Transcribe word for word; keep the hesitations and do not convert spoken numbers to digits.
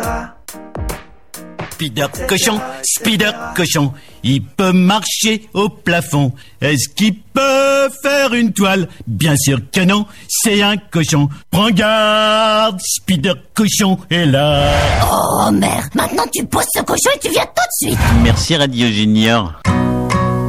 Spider cochon, Spider cochon, il peut marcher au plafond. Est-ce qu'il peut faire une toile? Bien sûr que non, c'est un cochon. Prends garde, Spider cochon est là. Oh merde, maintenant tu poses ce cochon et tu viens tout de suite. Merci Radio Junior.